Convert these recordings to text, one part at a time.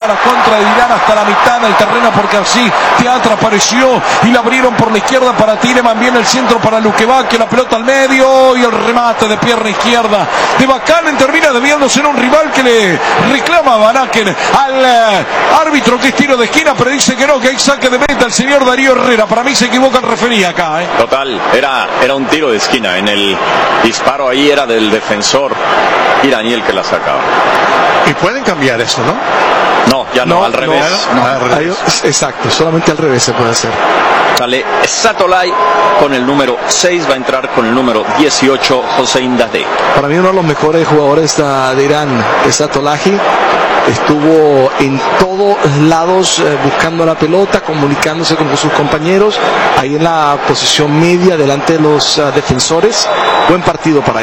la contra de Irán hasta la mitad del terreno, porque así Teatra apareció y la abrieron por la izquierda para Tielemans. Viene el centro para Lukebakio, la pelota al medio y el remate de pierna izquierda de Bakanen termina desviándose en un rival que le reclama a Banaken al árbitro que es tiro de esquina, pero dice que no, que hay saque de meta el señor Darío Herrera. Para mí se equivoca el referí acá, Total, era un tiro de esquina. En el disparo ahí era del defensor iraní el que la sacaba. Y pueden cambiar eso, ¿no? No, ya no, al revés. Al revés. Exacto, solamente al revés se puede hacer. Sale Satolay con el número 6, va a entrar con el número 18 Hossein Dadeh. Para mí uno de los mejores jugadores de Irán es Satolahi. Estuvo en todos lados buscando la pelota, comunicándose con sus compañeros, ahí en la posición media delante de los defensores. Buen partido para él.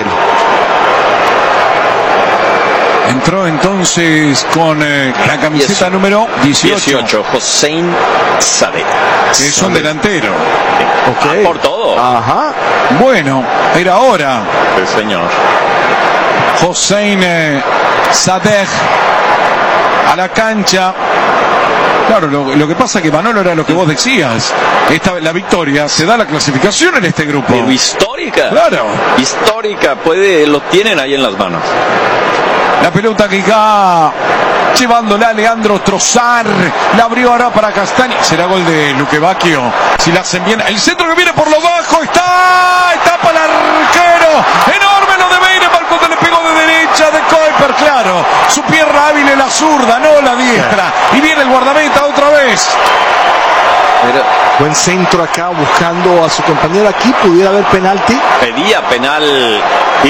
Entró entonces con la camiseta número 18 Hossein Zadeh, que es un delantero. Okay. Por todo. Ajá. Bueno, era hora. Sí, señor. Hossein Zadeh a la cancha. Claro, lo que pasa que Manolo era lo que vos decías. La victoria se da la clasificación en este grupo. Pero histórica. Claro. Histórica, lo tienen ahí en las manos. La pelota que va llevándola a Leandro Trossard. La abrió ahora para Castaño. Será gol de Lukebakio. Si la hacen bien. El centro que viene por lo bajo está. Tapa el arquero. Enorme lo de Beireman cuando le pegó de derecha de Kuiper. Claro. Su pierna hábil es la zurda, no la diestra. Y viene el guardameta otra vez. Buen centro acá buscando a su compañero. Aquí pudiera haber penalti. Pedía penal.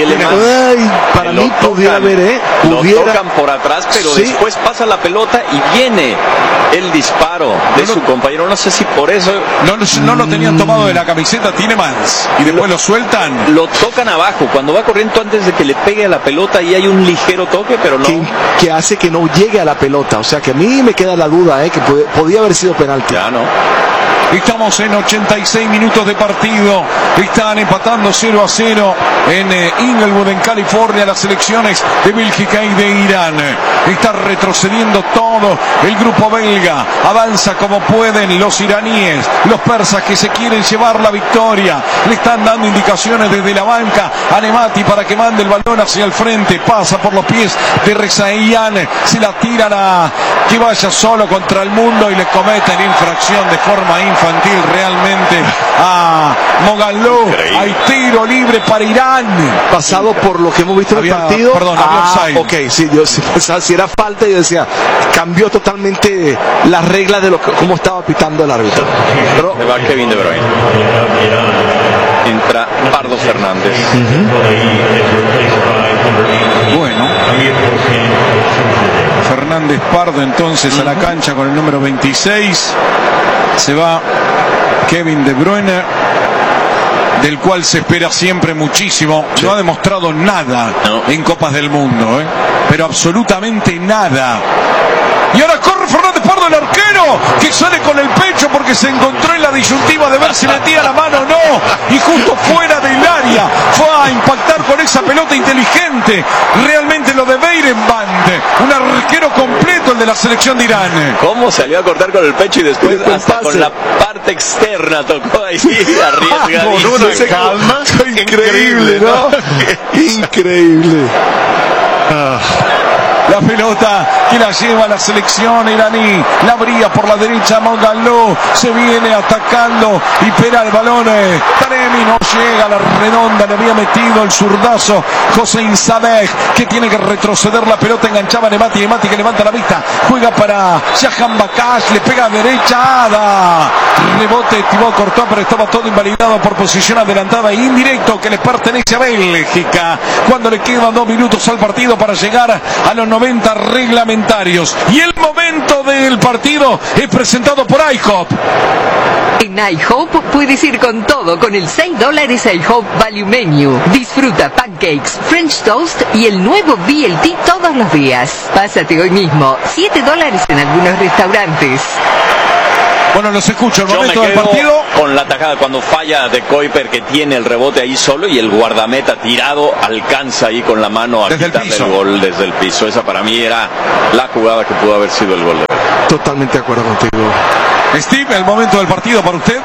Para mí pudiera haber, Lo tocan por atrás, pero sí. Después pasa la pelota y viene el disparo de su compañero. No sé si por eso no lo tenían tomado de la camiseta Tielemans y después lo sueltan. Lo tocan abajo cuando va corriendo antes de que le pegue a la pelota y hay un ligero toque, pero no. Que hace que no llegue a la pelota. O sea que a mí me queda la duda, que podía haber sido penalti. Ya no. Estamos en 86 minutos de partido. Están empatando 0-0 en Inglewood, en California, las selecciones de Bélgica y de Irán. Está retrocediendo todo el grupo belga. Avanza como pueden los iraníes, los persas que se quieren llevar la victoria. Le están dando indicaciones desde la banca a Nemati para que mande el balón hacia el frente. Pasa por los pies de Rezaian. Se la tiran a que vaya solo contra el mundo y le cometen infracción de forma infantil realmente a Moghallou. Hay tiro libre para Irán. Pasado por lo que hemos visto en el partido. Perdón, había ok, sí, si era falta, yo decía, cambió totalmente la regla de cómo estaba pitando el árbitro. Pero va Kevin De Bruyne. Entra Pardo Fernández. Bueno, Fernández Pardo entonces a la cancha con el número 26. Se va Kevin De Bruyne, del cual se espera siempre muchísimo. No ha demostrado nada en Copas del Mundo, pero absolutamente nada. Y ahora corre Fernández Pardo, el arquero, que sale con el pecho porque se encontró en la disyuntiva de ver si le tira la mano o no. Y justo fuera del área fue a impactar con esa pelota inteligente. Realmente lo de Beirenband, un arquero completo el de la selección de Irán. ¿Cómo salió a cortar con el pecho y después hasta con la parte externa tocó ahí arriesgadísimo? Con una calma increíble, ¿no? Increíble. La pelota que la lleva la selección iraní, la abría por la derecha Moghallou, se viene atacando y pega el balón. Taremi no llega a la redonda, le había metido el zurdazo Hossein Zadeh, que tiene que retroceder la pelota, enganchaba a Nemati que levanta la vista, juega para Jahan Bakash, le pega a derecha, rebote, Thibaut Courtois, pero estaba todo invalidado por posición adelantada e indirecto que le pertenece a Bélgica, cuando le quedan 2 minutos al partido para llegar a los 90 reglamentarios. Y el momento del partido es presentado por IHOP. En IHOP puedes ir con todo con el $6 IHOP Value Menu. Disfruta pancakes, French toast y el nuevo BLT todos los días. Pásate hoy mismo. $7 en algunos restaurantes. Bueno, los escucho. El Yo momento me del quedo partido. con la tajada cuando falla de Kuiper, que tiene el rebote ahí solo y el guardameta tirado alcanza ahí con la mano a Desde el quitarle piso. el gol desde el piso. Esa para mí era la jugada que pudo haber sido el gol de Bélgica. Totalmente de acuerdo contigo. Steve, el momento del partido para usted.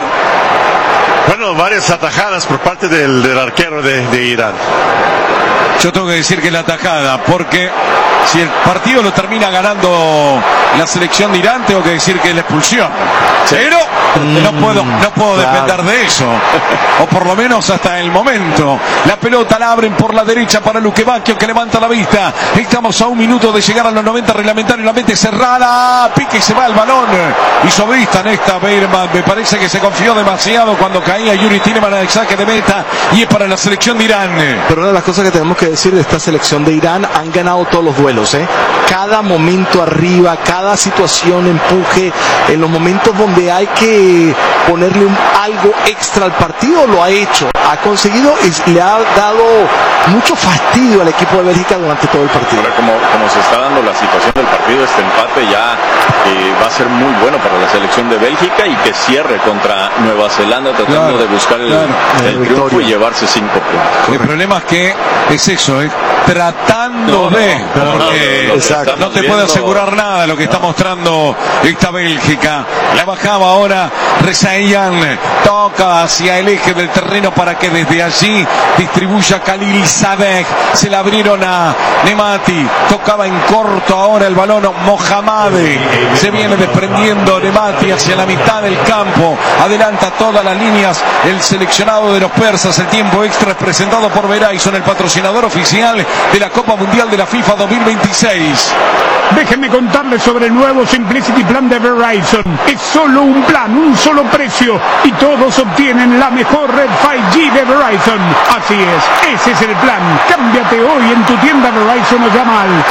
Bueno, varias atajadas por parte del arquero de Irán. Yo tengo que decir que la atajada, porque si el partido lo termina ganando la selección de Irán, tengo que decir que es la expulsión. Pero no puedo depender de eso. O por lo menos hasta el momento. La pelota la abren por la derecha para Lukebakio, que levanta la vista. Estamos a un minuto de llegar a los 90 reglamentarios. La mente cerrada. Pique y se va el balón. Hizo vista en esta Beirman. Me parece que se confió demasiado cuando caía Yuri Tielemans al saque de meta. Y es para la selección de Irán. Pero una de las cosas que tenemos que decir de esta selección de Irán, han ganado todos los duelos, ¿eh? Cada momento arriba, cada situación, empuje, en los momentos donde hay que ponerle algo extra al partido, lo ha hecho, ha conseguido y le ha dado mucho fastidio al equipo de Bélgica durante todo el partido. Ahora, como se está dando la situación del partido, este empate ya va a ser muy bueno para la selección de Bélgica y que cierre contra Nueva Zelanda tratando de buscar el triunfo y llevarse 5 puntos. El problema es que es eso, tratando porque no te puede asegurar nada lo que está mostrando esta Bélgica. La bajaba ahora Rezaeian, toca hacia el eje del terreno para que desde allí distribuya Khalil Sadek. Se la abrieron a Nemati, tocaba en corto ahora el balón Mohammadi, se viene desprendiendo Nemati hacia la mitad del campo, adelanta todas las líneas el seleccionado de los persas. El tiempo extra es presentado por Verizon, el patrocinador oficial de la Copa Mundial de la FIFA 2026. Déjenme contarles sobre el nuevo Simplicity Plan de Verizon. Es solo un plan, un solo precio y todos obtienen la mejor red 5G de Verizon. Así es, ese es el plan. Cámbiate hoy en tu tienda Verizon o llama al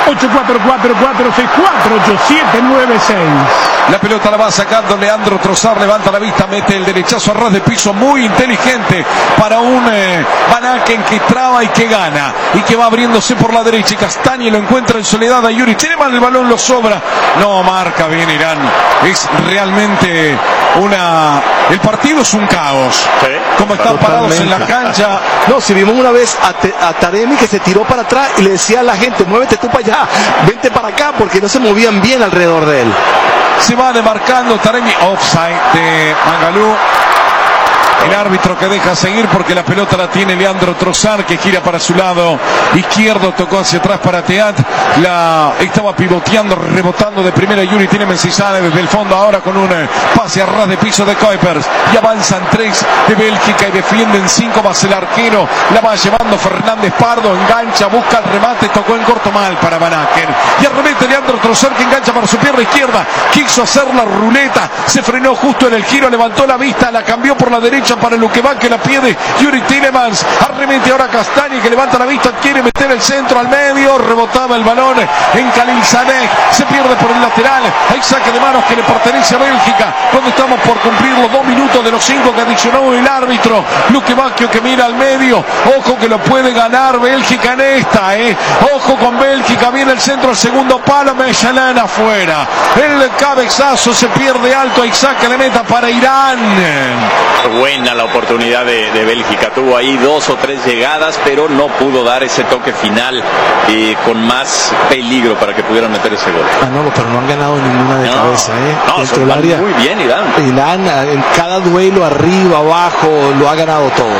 844-464-8796. La pelota la va sacando Leandro Trossard, levanta la vista, mete el derechazo a ras de piso, muy inteligente para un Van Aken que traba y que gana y que va abriéndose por la derecha y Castañi lo encuentra en soledad a Yuri Tielemans, el balón lo sobra, no marca bien Irán. Es realmente el partido es un caos. Como están parados en la cancha. No, si vimos una vez a Taremi que se tiró para atrás y le decía a la gente, muévete tú para allá, vente para acá, porque no se movían bien alrededor de él. Se va demarcando Taremi, offside de Mangalú. El árbitro que deja seguir porque la pelota la tiene Leandro Trossard, que gira para su lado izquierdo, tocó hacia atrás para Teat, la estaba pivoteando, rebotando de primera Yuri Tielemans y sale desde el fondo ahora con un pase a ras de piso de Kuipers y avanzan 3 de Bélgica y defienden 5 más el arquero, la va llevando Fernández Pardo, engancha, busca el remate, tocó en corto mal para Van Aken y arremete Leandro Trossard que engancha para su pierna izquierda, quiso hacer la ruleta, se frenó justo en el giro, levantó la vista, la cambió por la derecha para Lukebakio, que la pierde Yuri Tielemans, arremete ahora Castañi que levanta la vista, quiere meter el centro al medio, rebotaba el balón en Khalil Sadek, se pierde por el lateral, hay saque de manos que le pertenece a Bélgica, cuando estamos por cumplir los 2 minutos de los 5 que adicionó el árbitro. Lukebakio que mira al medio, ojo que lo puede ganar Bélgica en esta, ojo con Bélgica, viene el centro al segundo palo, Mechelen afuera, el cabezazo se pierde alto, hay saque de meta para Irán. Buena la oportunidad de Bélgica, tuvo ahí 2 o 3 llegadas, pero no pudo dar ese toque final con más peligro para que pudieran meter ese gol. No, pero no han ganado ninguna de cabeza, No, van muy bien Irán. Irán en cada duelo, arriba, abajo, lo ha ganado todo.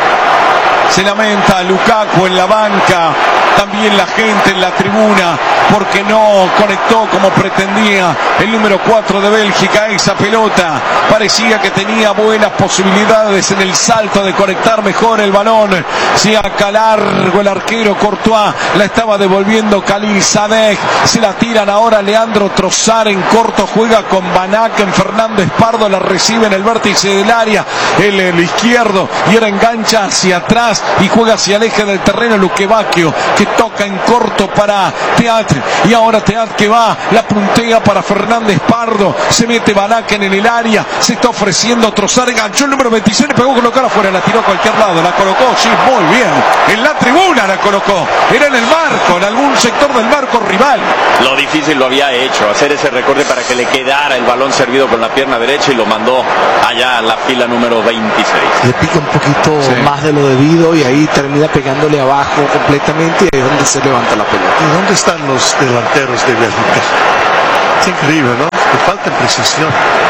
Se lamenta Lukaku en la banca, también la gente en la tribuna, porque no conectó como pretendía el número 4 de Bélgica. Esa pelota parecía que tenía buenas posibilidades en el salto de conectar mejor el balón. Se acá largo el arquero Courtois, la estaba devolviendo Khalil Sadek, se la tiran ahora Leandro Trossard en corto, juega con Van Aken, Fernández Pardo la recibe en el vértice del área, el izquierdo, y ahora engancha hacia atrás atrás y juega hacia el eje del terreno. Lukebakio que toca en corto para Teat, y ahora Teat que va, la puntea para Fernández Pardo, se mete Balaken en el área, se está ofreciendo Trossard, enganchó el número 26, le pegó colocar afuera, la tiró a cualquier lado, la colocó, sí, muy bien, en la tribuna la colocó, era en el marco, en algún sector del marco rival. Lo difícil lo había hecho, hacer ese recorte para que le quedara el balón servido con la pierna derecha y lo mandó allá a la fila número 26. Le pica un poquito más de lo debido y ahí termina pegándole abajo completamente, y ahí es donde se levanta la pelota. ¿Y dónde están los delanteros de Bélgica? Es increíble, ¿no? Le falta precisión.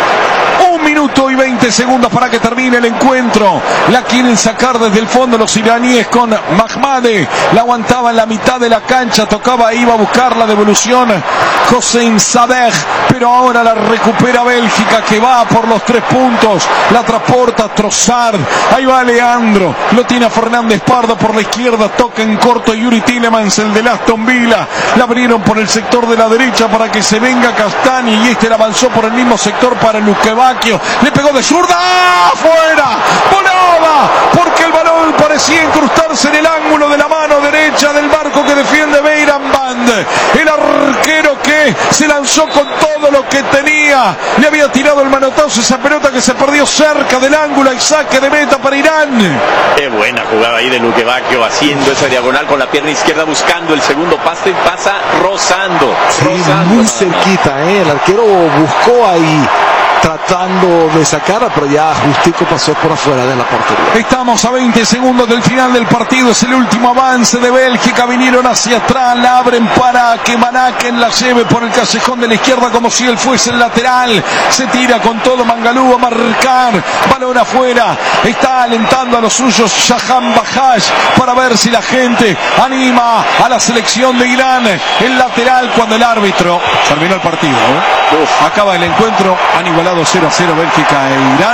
1 minuto y 20 segundos para que termine el encuentro. La quieren sacar desde el fondo los iraníes con Mahmade. La aguantaba en la mitad de la cancha. Tocaba, iba a buscar la devolución Hossein Sadeh, pero ahora la recupera Bélgica, que va por los 3 puntos. La transporta Trossard. Ahí va Leandro. Lo tiene a Fernández Pardo por la izquierda. Toca en corto Yuri Tillemans, el de Aston Villa. La abrieron por el sector de la derecha para que se venga Castani, y este la avanzó por el mismo sector para Lukebakio. Le pegó de zurda, ¡fuera! ¡Volaba! Porque el balón parecía incrustarse en el ángulo de la mano derecha del marco que defiende Beiran Band. El arquero que se lanzó con todo lo que tenía. Le había tirado el manotazo, esa pelota que se perdió cerca del ángulo, y saque de meta para Irán. Qué buena jugada ahí de Lukebakio, haciendo esa diagonal con la pierna izquierda, buscando el segundo pase, pasa rozando. Sí, muy cerquita, el arquero buscó ahí, tratando de sacarla, pero ya justico pasó por afuera de la portería. Estamos a 20 segundos del final del partido, es el último avance de Bélgica, vinieron hacia atrás, la abren para que Balaken la lleve por el callejón de la izquierda como si él fuese el lateral, se tira con todo Mangalú a marcar, balón afuera, está alentando a los suyos Shahan Bahash para ver si la gente anima a la selección de Irán, el lateral, cuando el árbitro terminó el partido, acaba el encuentro, han igualado 0-0 Bélgica e Irán.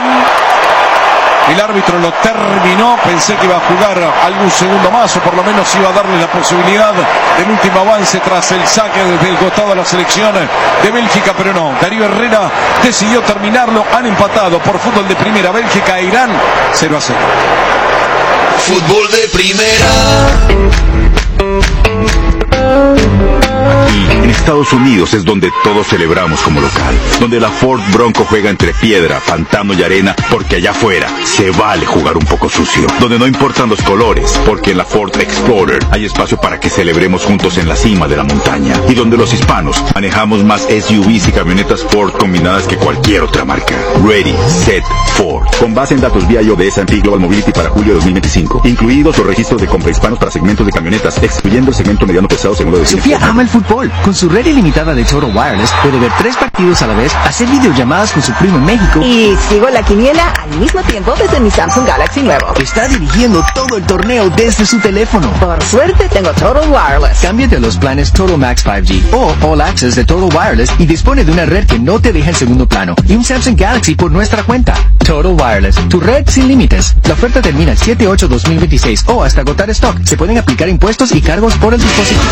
El árbitro lo terminó, pensé que iba a jugar algún segundo más, o por lo menos iba a darle la posibilidad del último avance tras el saque desde el costado de la selección de Bélgica, pero no, Darío Herrera decidió terminarlo. Han empatado por fútbol de primera Bélgica e Irán 0-0. Fútbol de primera. Aquí, en Estados Unidos, es donde todos celebramos como local, donde la Ford Bronco juega entre piedra, pantano y arena, porque allá afuera se vale jugar un poco sucio, donde no importan los colores, porque en la Ford Explorer hay espacio para que celebremos juntos en la cima de la montaña, y donde los hispanos manejamos más SUVs y camionetas Ford combinadas que cualquier otra marca. Ready, Set, Ford. Con base en datos vía IOD S&P Global Mobility para julio de 2025, incluidos los registros de compra hispanos para segmentos de camionetas, excluyendo el segmento mediano pesado según lo de Sofía ama el fútbol. Con su red ilimitada de Total Wireless puede ver 3 partidos a la vez, hacer videollamadas con su primo en México y sigo la quiniela al mismo tiempo desde mi Samsung Galaxy nuevo. Está dirigiendo todo el torneo desde su teléfono. Por suerte tengo Total Wireless. Cámbiate a los planes Total Max 5G o All Access de Total Wireless y dispone de una red que no te deja en segundo plano y un Samsung Galaxy por nuestra cuenta. Total Wireless, tu red sin límites. La oferta termina el 7/8/2026 o hasta agotar stock. Se pueden aplicar impuestos y cargos por el dispositivo.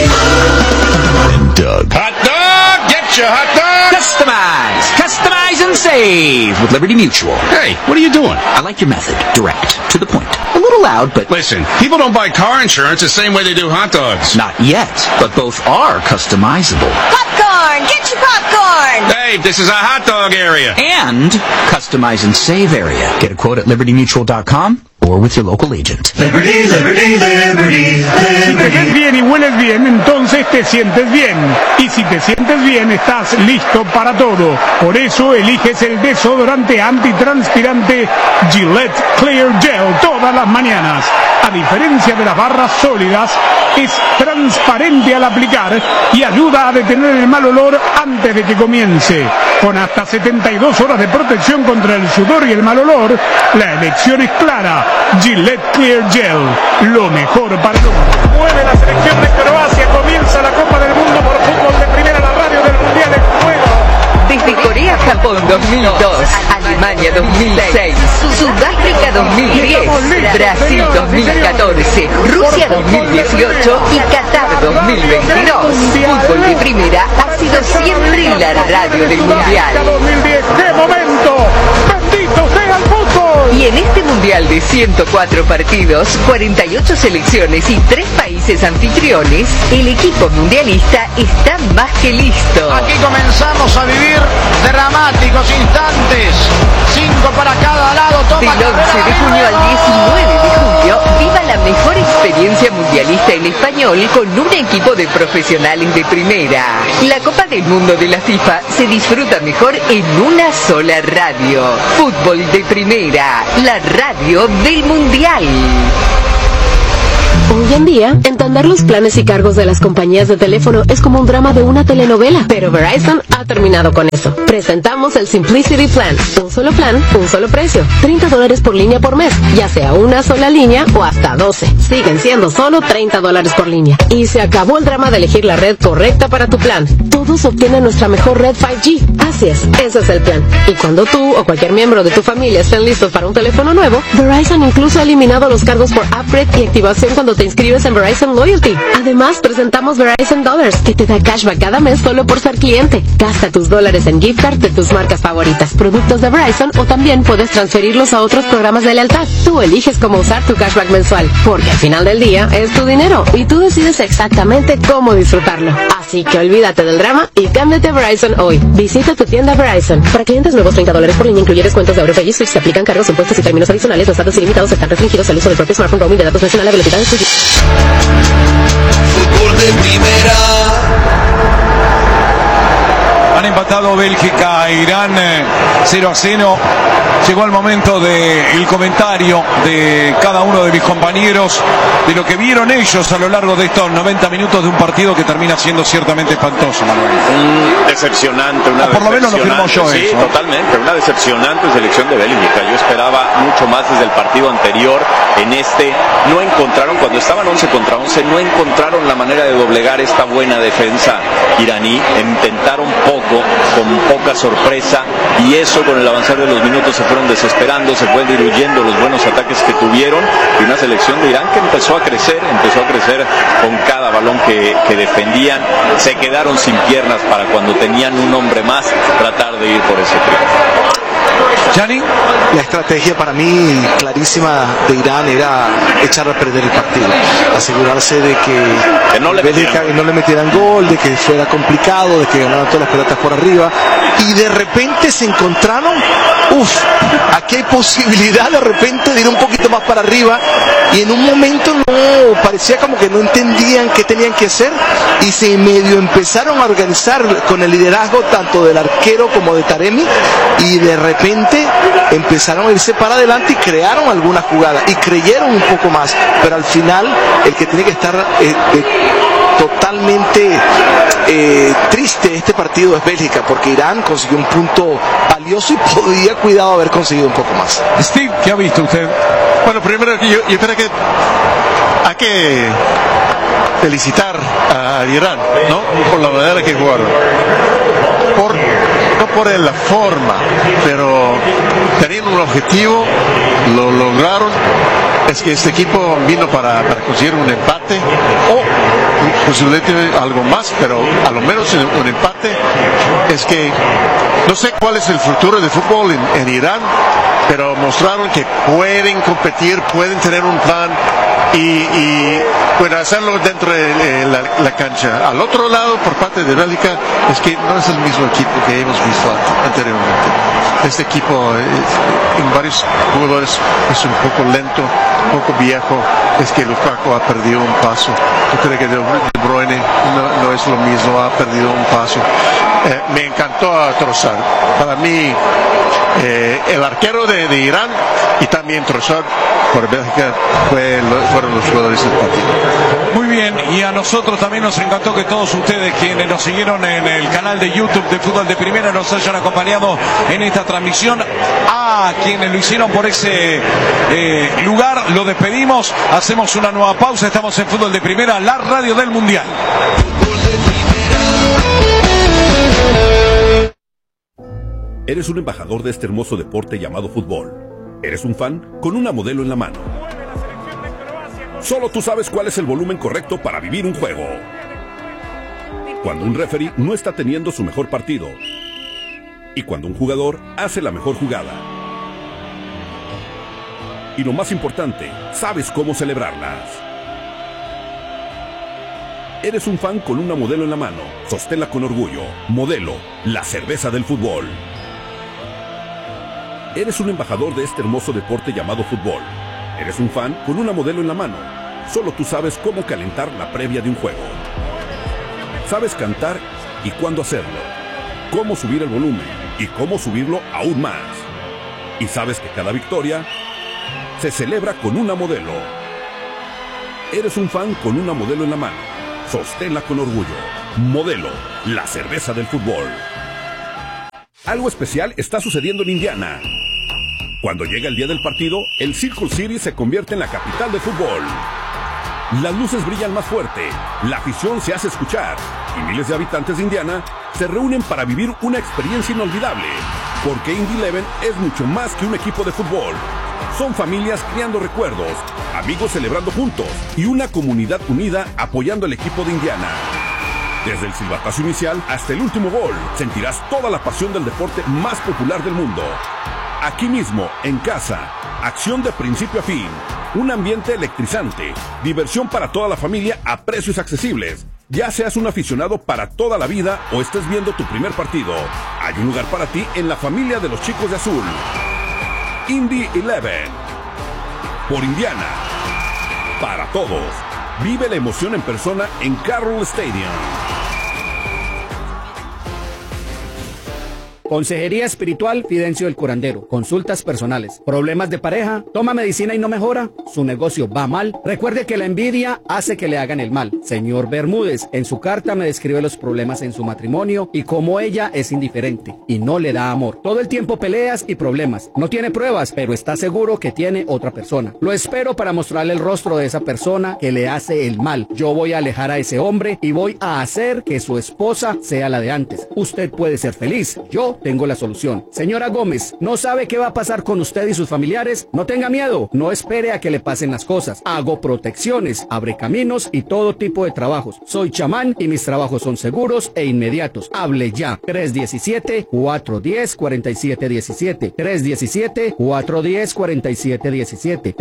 Doug. Hot dog! Get your hot dog! Customize and save with Liberty Mutual. Hey, what are you doing? I like your method. Direct. To the point. A little loud, but... Listen, people don't buy car insurance the same way they do hot dogs. Not yet, but both are customizable. Popcorn! Get your popcorn! Hey, this is a hot dog area. And customize and save area. Get a quote at libertymutual.com or with your local agent. Liberty, liberty, liberty, liberty. Si te ves bien y hueles bien, entonces te sientes bien. Y si te sientes bien, estás listo para todo. Por eso eliges el desodorante antitranspirante Gillette Clear Gel todas las mañanas. A diferencia de las barras sólidas, es transparente al aplicar y ayuda a detener el mal olor antes de que comience. Con hasta 72 horas de protección contra el sudor y el mal olor, la elección es clara. Gillette Clear Gel, lo mejor para el hombre. Mueve la selección de Croacia, comienza la Copa del Mundo por fútbol de primera, la radio del Mundial en juego. Desde Corea, Japón 2002, Alemania 2006, Sudáfrica 2010, Brasil 2014, Rusia 2018 y Qatar 2022. Fútbol de primera ha sido siempre la radio del Mundial. 2010, ¡qué momento! ¡Bendito sea el fútbol! Y en este mundial de 104 partidos, 48 selecciones y 3 países anfitriones, el equipo mundialista está más que listo. Aquí comenzamos a vivir dramáticos instantes. 5 para cada lado. Toma Del 11 de junio al 19 de julio, viva la mejor experiencia mundialista en español con un equipo de profesionales de primera. La Copa del Mundo de la FIFA se disfruta mejor en una sola radio. Fútbol de primera, la radio del Mundial. Hoy en día, entender los planes y cargos de las compañías de teléfono es como un drama de una telenovela, pero Verizon ha terminado con eso. Presentamos el Simplicity Plan. Un solo plan, un solo precio. $30 por línea por mes, ya sea una sola línea o hasta 12. Siguen siendo solo $30 por línea. Y se acabó el drama de elegir la red correcta para tu plan. Todos obtienen nuestra mejor red 5G. Así es, ese es el plan. Y cuando tú o cualquier miembro de tu familia estén listos para un teléfono nuevo, Verizon incluso ha eliminado los cargos por upgrade y activación cuando te inscribes en Verizon Loyalty. Además, presentamos Verizon Dollars, que te da cashback cada mes solo por ser cliente. Gasta tus dólares en gift card de tus marcas favoritas, productos de Verizon, o también puedes transferirlos a otros programas de lealtad. Tú eliges cómo usar tu cashback mensual, porque al final del día es tu dinero y tú decides exactamente cómo disfrutarlo. Así que olvídate del drama y cámbiate a Verizon hoy. Visita tu tienda Verizon. Para clientes nuevos, $30 por línea, incluye descuentos de Europay y Switch. Se aplican cargos, impuestos y términos adicionales. Los datos ilimitados están restringidos al uso del propio smartphone. Roaming de datos nacional a velocidad de Fútbol de primera. Han empatado Bélgica e Irán 0-0. Llegó el momento del comentario de cada uno de mis compañeros de lo que vieron ellos a lo largo de estos 90 minutos de un partido que termina siendo ciertamente espantoso, Manuel. Decepcionante, una por lo menos lo firmó yo. Sí, eso. Totalmente, una decepcionante selección de Bélgica. Yo esperaba mucho más desde el partido anterior. En este no encontraron, cuando estaban 11 contra 11, no encontraron la manera de doblegar esta buena defensa iraní. Intentaron poco, con poca sorpresa, y eso con el avanzar de los minutos se fueron desesperando, se fueron diluyendo los buenos ataques que tuvieron, y una selección de Irán que empezó a crecer con cada balón que defendían. Se quedaron sin piernas para cuando tenían un hombre más tratar de ir por ese triunfo. Gianni, la estrategia para mí clarísima de Irán era echar a perder el partido, asegurarse de que no le metieran gol, de que fuera complicado, de que ganaran todas las pelotas por arriba, y de repente se encontraron, aquí hay posibilidad de repente de ir un poquito más para arriba, y en un momento no, parecía como que no entendían qué tenían que hacer, y se medio empezaron a organizar con el liderazgo tanto del arquero como de Taremi, y de repente empezaron a irse para adelante y crearon alguna jugada y creyeron un poco más, pero al final el que tiene que estar totalmente triste este partido es Bélgica, porque Irán consiguió un punto valioso y podía, cuidado, haber conseguido un poco más. Steve, ¿qué ha visto usted? Bueno, primero yo creo que hay que felicitar a Irán, ¿no? Por la manera que jugaron. No por la forma, pero tenían un objetivo, lo lograron. Es que este equipo vino para conseguir un empate o posiblemente algo más, pero a lo menos un empate. Es que no sé cuál es el futuro del fútbol en Irán, pero mostraron que pueden competir, pueden tener un plan y pueden hacerlo dentro de la cancha. Al otro lado, por parte de Bélgica, es que no es el mismo equipo que hemos visto anteriormente. Este equipo en varios jugadores es un poco lento, un poco viejo. Es que Lukaku ha perdido un paso. Yo creo que De Bruyne no es lo mismo, ha perdido un paso. Me encantó a Trossard. Para mí, el arquero de Irán y también Trossard por Bélgica fueron los jugadores del partido. Muy bien, y a nosotros también nos encantó que todos ustedes quienes nos siguieron en el canal de YouTube de Fútbol de Primera nos hayan acompañado en esta transmisión. A quienes lo hicieron por ese lugar, lo despedimos, hacemos una nueva pausa, estamos en Fútbol de Primera, la radio del Mundial. Eres un embajador de este hermoso deporte llamado fútbol. Eres un fan con una modelo en la mano. Solo tú sabes cuál es el volumen correcto para vivir un juego. Cuando un referee no está teniendo su mejor partido. Y cuando un jugador hace la mejor jugada. Y lo más importante, sabes cómo celebrarlas. Eres un fan con una Modelo en la mano. Sosténla con orgullo. Modelo, la cerveza del fútbol. Eres un embajador de este hermoso deporte llamado fútbol. Eres un fan con una Modelo en la mano. Solo tú sabes cómo calentar la previa de un juego. Sabes cantar y cuándo hacerlo. Cómo subir el volumen y cómo subirlo aún más. Y sabes que cada victoria se celebra con una Modelo. Eres un fan con una Modelo en la mano. Sosténla con orgullo. Modelo, la cerveza del fútbol. Algo especial está sucediendo en Indiana. Cuando llega el día del partido, el Circle City se convierte en la capital del fútbol. Las luces brillan más fuerte, la afición se hace escuchar y miles de habitantes de Indiana se reúnen para vivir una experiencia inolvidable. Porque Indy 11 es mucho más que un equipo de fútbol. Son familias creando recuerdos, amigos celebrando juntos y una comunidad unida apoyando al equipo de Indiana. Desde el silbatazo inicial hasta el último gol, sentirás toda la pasión del deporte más popular del mundo. Aquí mismo, en casa, acción de principio a fin, un ambiente electrizante, diversión para toda la familia a precios accesibles. Ya seas un aficionado para toda la vida o estés viendo tu primer partido, hay un lugar para ti en la familia de los chicos de azul. Indy 11. Por Indiana. Para todos. Vive la emoción en persona en Carroll Stadium. Consejería espiritual Fidencio el Curandero. Consultas personales. Problemas de pareja. Toma medicina y no mejora. Su negocio va mal. Recuerde que la envidia hace que le hagan el mal. Señor Bermúdez, en su carta me describe los problemas en su matrimonio y cómo ella es indiferente y no le da amor. Todo el tiempo peleas y problemas. No tiene pruebas, pero está seguro que tiene otra persona. Lo espero para mostrarle el rostro de esa persona que le hace el mal. Yo voy a alejar a ese hombre y voy a hacer que su esposa sea la de antes. Usted puede ser feliz. Yo tengo la solución. Señora Gómez, ¿no sabe qué va a pasar con usted y sus familiares? No tenga miedo, no espere a que le pasen las cosas. Hago protecciones, abre caminos y todo tipo de trabajos. Soy chamán y mis trabajos son seguros e inmediatos. Hable ya. 317-410-4717. 317-410-4717.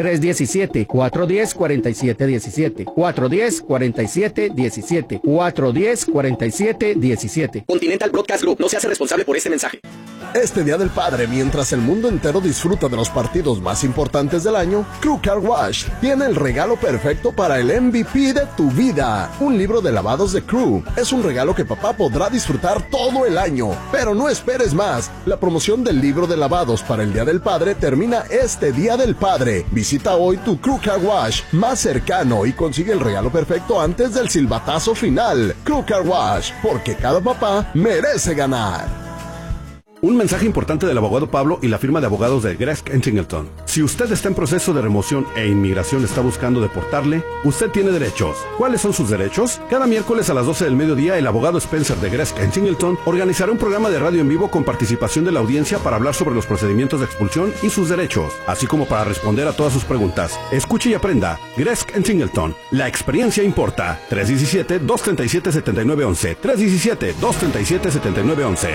317-410-4717. 410-4717. 410-4717. Continental Broadcast Group no se hace responsable por este mensaje. Este Día del Padre, mientras el mundo entero disfruta de los partidos más importantes del año, Crew Car Wash tiene el regalo perfecto para el MVP de tu vida. Un libro de lavados de Crew. Es un regalo que papá podrá disfrutar todo el año. Pero no esperes más. La promoción del libro de lavados para el Día del Padre termina este Día del Padre. Visita hoy tu Crew Car Wash más cercano y consigue el regalo perfecto antes del silbatazo final. Crew Car Wash, porque cada papá merece ganar. Un mensaje importante del abogado Pablo y la firma de abogados de Gresk & Singleton. Si usted está en proceso de remoción e inmigración está buscando deportarle, usted tiene derechos. ¿Cuáles son sus derechos? Cada miércoles a las 12 del mediodía, el abogado Spencer de Gresk & Singleton organizará un programa de radio en vivo con participación de la audiencia para hablar sobre los procedimientos de expulsión y sus derechos, así como para responder a todas sus preguntas. Escuche y aprenda. Gresk & Singleton. La experiencia importa. 317-237-7911. 317-237-7911.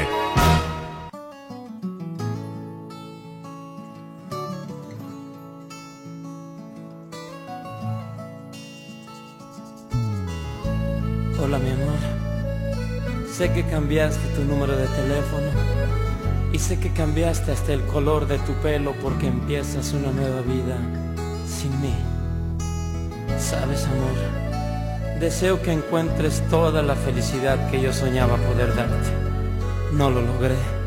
Hola mi amor, sé que cambiaste tu número de teléfono y sé que cambiaste hasta el color de tu pelo porque empiezas una nueva vida sin mí. Sabes amor, deseo que encuentres toda la felicidad que yo soñaba poder darte. No lo logré.